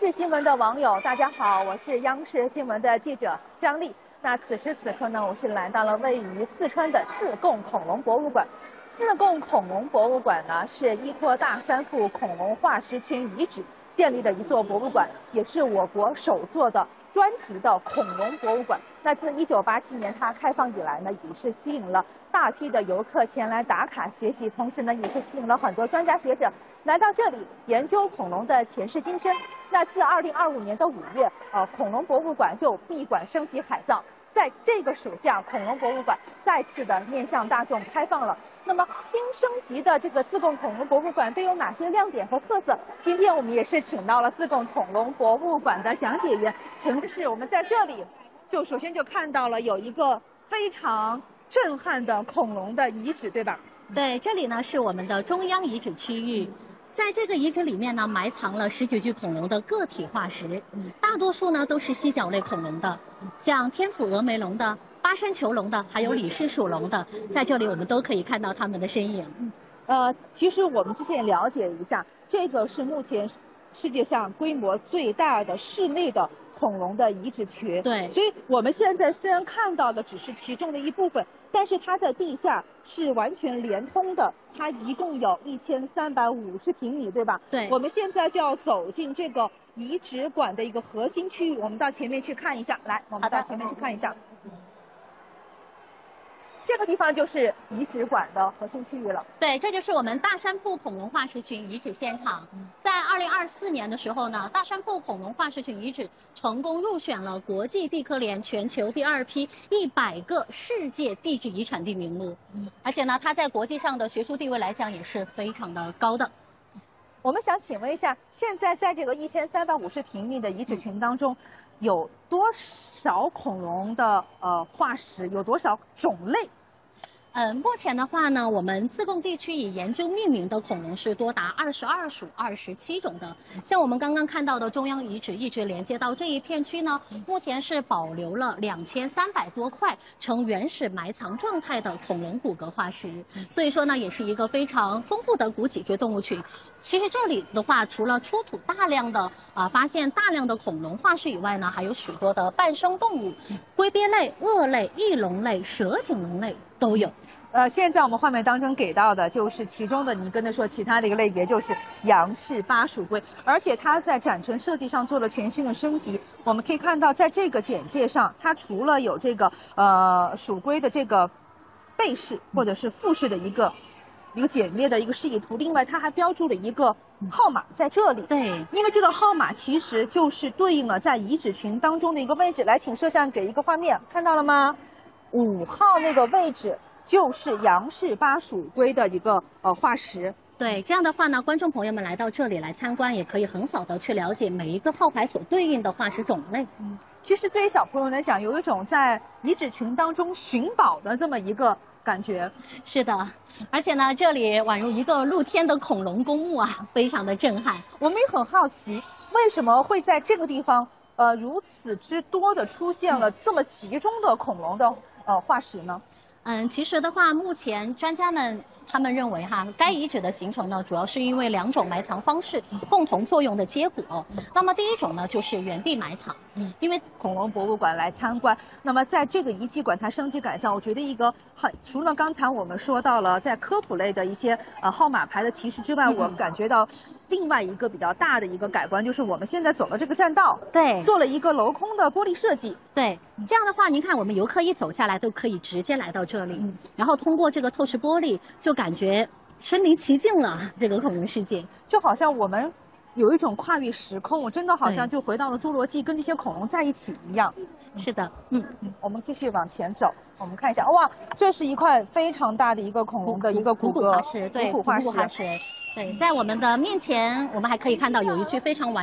视新闻的网友，大家好，我是央视新闻的记者张丽。那此时此刻呢，我是来到了位于四川的自贡恐龙博物馆。自贡恐龙博物馆呢，是依托大山铺恐龙化石群遗址建立的一座博物馆，也是我国首座的专题的恐龙博物馆。那自1987年它开放以来呢，也是吸引了大批的游客前来打卡学习，同时呢，也是吸引了很多专家学者来到这里研究恐龙的前世今生。那自2025年的5月，恐龙博物馆就闭馆升级改造。在这个暑假，恐龙博物馆再次的面向大众开放了。那么新升级的这个自贡恐龙博物馆都有哪些亮点和特色？今天我们也是请到了自贡恐龙博物馆的讲解员陈氏。我们在这里就首先就看到了有一个非常震撼的恐龙的遗址，对吧？ 对，这里呢是我们的中央遗址区域。在这个遗址里面呢，埋藏了19具恐龙的个体化石，大多数呢都是犀角类恐龙的，像天府峨眉龙的、巴山球龙的，还有李氏属龙的，在这里我们都可以看到它们的身影。 其实我们之前也了解一下，这个是目前世界上规模最大的室内的恐龙的遗址群。 对， 所以我们现在虽然看到的只是其中的一部分，但是它在地下是完全连通的，它一共有1350平米，对吧？ 对。 我们现在就要走进这个遗址馆的一个核心区域，我们到前面去看一下。来，我们到前面去看一下。这个地方就是遗址馆的核心区域了。 对，这就是我们大山铺恐龙化石群遗址现场。在2024年的时候呢，大山铺恐龙化石群遗址成功入选了国际地科联全球第2批100个世界地质遗产地名录。而且呢，它在国际上的学术地位来讲也是非常的高的。 我们想请问一下，现在在这个1350平米的遗址群当中，有多少恐龙的化石？有多少种类？ 目前的话呢，我们自贡地区以研究命名的恐龙是多达22属27种的。像我们刚刚看到的中央遗址，一直连接到这一片区呢，目前是保留了2300多块呈原始埋藏状态的恐龙骨骼化石。所以说呢，也是一个非常丰富的古脊椎动物群。其实这里的话，除了出土大量的发现大量的恐龙化石以外呢，还有许多的半生动物，龟鳖类、鳄类、翼龙类、蛇颈龙类都有。 现在我们画面当中给到的就是其中的，你跟他说其他的一个类别就是杨氏巴属龟，而且它在展陈设计上做了全新的升级。我们可以看到，在这个简介上，它除了有这个属龟的这个背饰或者是腹饰的一个简略的一个示意图，另外它还标注了一个号码在这里。 对， 因为这个号码其实就是对应了在遗址群当中的一个位置。来，请摄像给一个画面，看到了吗？5号那个位置就是杨氏巴属龟的一个化石。 对，这样的话呢，观众朋友们来到这里来参观，也可以很好的去了解每一个号牌所对应的化石种类。 其实对于小朋友来讲，有一种在遗址群当中寻宝的这么一个感觉。 是的，而且呢，这里宛如一个露天的恐龙公墓啊，非常的震撼。 我们也很好奇，为什么会在这个地方如此之多的出现了这么集中的恐龙的化石呢？ 其实的话，目前专家们他们认为该遗址的形成呢，主要是因为2种埋藏方式共同作用的结果。那么第一种呢，就是原地埋藏。因为恐龙博物馆来参观，那么在这个遗迹馆它升级改造，我觉得一个除了刚才我们说到了在科普类的一些号码牌的提示之外，我感觉到另外一个比较大的一个改观，就是我们现在走的这个栈道， 对， 做了一个镂空的玻璃设计。 对，这样的话，您看我们游客一走下来都可以直接来到这里，然后通过这个透视玻璃，就感觉身临其境了。这个恐龙世界， 就好像我们有一种跨越时空，我真的好像就回到了侏罗纪，跟这些恐龙在一起一样。 是的， 我们继续往前走，我们看一下，哇，这是一块非常大的一个恐龙的一个骨骼化石，对， 骨骨化石。 对，在我们的面前，我们还可以看到有一具非常完